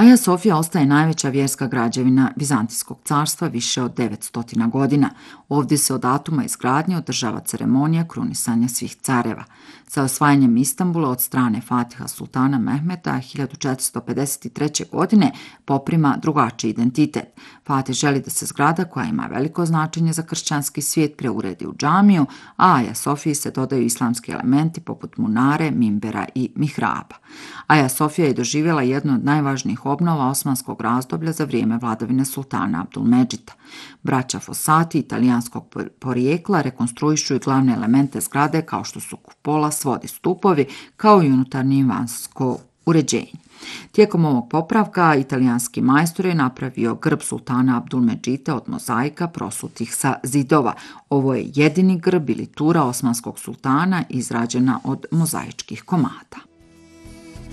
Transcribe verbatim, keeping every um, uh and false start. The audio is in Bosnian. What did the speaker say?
Aja Sofija ostaje najveća vjerska građevina Vizantijskog carstva više od devetsto godina. Ovdje se od datuma izgradnje održava ceremonija krunisanja svih careva. Sa osvajanjem Istanbula od strane Fatiha sultana Mehmeta hiljadu četiristo pedeset treće. godine poprima drugačiji identitet. Fatih želi da se zgrada koja ima veliko značenje za kršćanski svijet preuredi u džamiju, a Aja Sofiji se dodaju islamski elementi poput munare, mimbera i mihraba. Aja Sofija je doživjela jednu od najvažnijih obnova osmanskog razdoblja za vrijeme vladavine sultana Abdulmedžida. Braća Fosati italijanskog porijekla rekonstruišu i glavne elemente zgrade kao što su kupola, svodi, stupovi, kao i unutarnje i vanjsko uređenje. Tijekom ovog popravka italijanski majstor je napravio grb sultana Abdulmedžida od mozaika prosutih sa zidova. Ovo je jedini grb ili tura osmanskog sultana izrađena od mozaičkih komada.